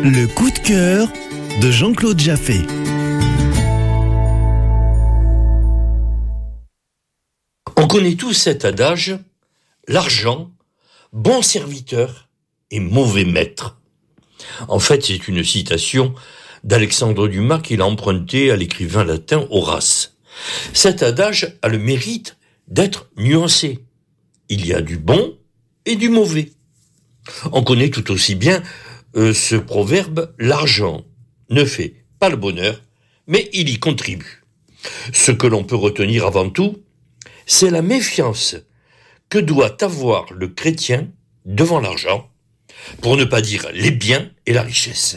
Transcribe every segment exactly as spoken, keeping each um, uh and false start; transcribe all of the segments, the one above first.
Le coup de cœur de Jean-Claude Jaffé. On connaît tous cet adage, l'argent, bon serviteur et mauvais maître. En fait, c'est une citation d'Alexandre Dumas qu'il a empruntée à l'écrivain latin Horace. Cet adage a le mérite d'être nuancé. Il y a du bon et du mauvais. On connaît tout aussi bien euh, ce proverbe, l'argent ne fait pas le bonheur, mais il y contribue. Ce que l'on peut retenir avant tout, c'est la méfiance que doit avoir le chrétien devant l'argent, pour ne pas dire les biens et la richesse.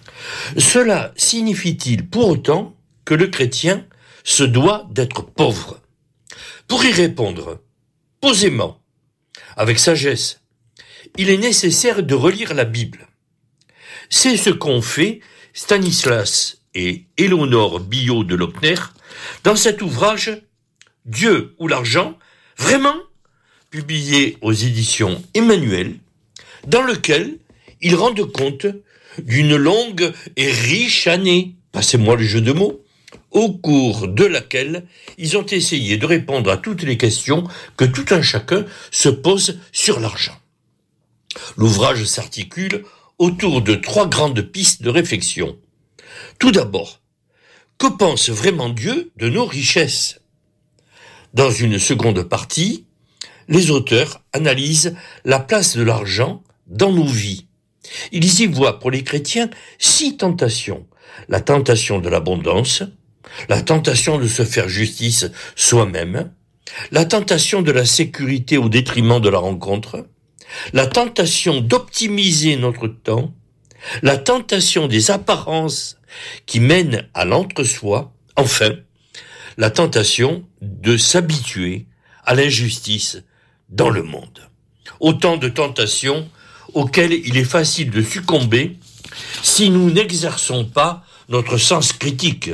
Cela signifie-t-il pour autant que le chrétien se doit d'être pauvre? Pour y répondre posément, avec sagesse, il est nécessaire de relire la Bible. C'est ce qu'ont fait Stanislas et Éléonore Billaud de Lochner dans cet ouvrage « Dieu ou l'argent ?» vraiment publié aux éditions Emmanuel, dans lequel ils rendent compte d'une longue et riche année, passez-moi le jeu de mots, au cours de laquelle ils ont essayé de répondre à toutes les questions que tout un chacun se pose sur l'argent. L'ouvrage s'articule autour de trois grandes pistes de réflexion. Tout d'abord, que pense vraiment Dieu de nos richesses? Dans une seconde partie, les auteurs analysent la place de l'argent dans nos vies. Ils y voient pour les chrétiens six tentations. La tentation de l'abondance, la tentation de se faire justice soi-même, la tentation de la sécurité au détriment de la rencontre, la tentation d'optimiser notre temps, la tentation des apparences qui mènent à l'entre-soi, enfin, la tentation de s'habituer à l'injustice dans le monde. Autant de tentations auxquelles il est facile de succomber si nous n'exerçons pas notre sens critique,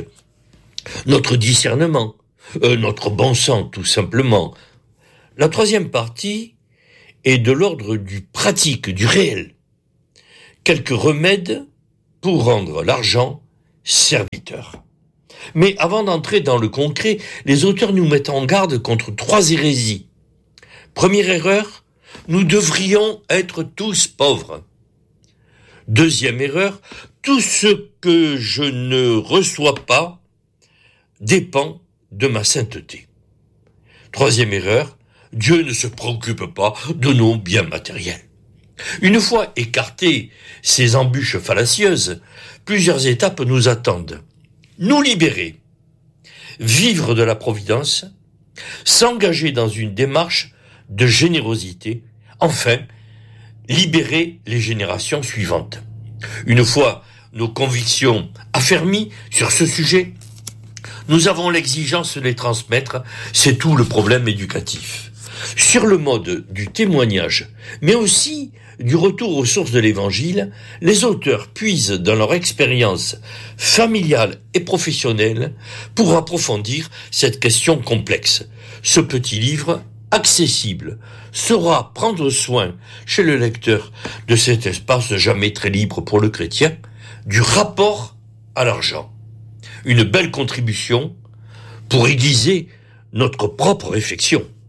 notre discernement, euh, notre bon sens tout simplement. La troisième partie est de l'ordre du pratique, du réel. Quelques remèdes pour rendre l'argent serviteur. Mais avant d'entrer dans le concret, les auteurs nous mettent en garde contre trois hérésies. Première erreur, nous devrions être tous pauvres. Deuxième erreur, tout ce que je ne reçois pas dépend de ma sainteté. Troisième erreur, Dieu ne se préoccupe pas de nos biens matériels. Une fois écartées ces embûches fallacieuses, plusieurs étapes nous attendent. Nous libérer, vivre de la providence, s'engager dans une démarche de générosité, enfin, libérer les générations suivantes. Une fois nos convictions affermies sur ce sujet, nous avons l'exigence de les transmettre, c'est tout le problème éducatif. Sur le mode du témoignage, mais aussi du retour aux sources de l'Évangile, les auteurs puisent dans leur expérience familiale et professionnelle pour approfondir cette question complexe. Ce petit livre, accessible, saura prendre soin chez le lecteur de cet espace jamais très libre pour le chrétien, du rapport à l'argent. Une belle contribution pour aiguiser notre propre réflexion.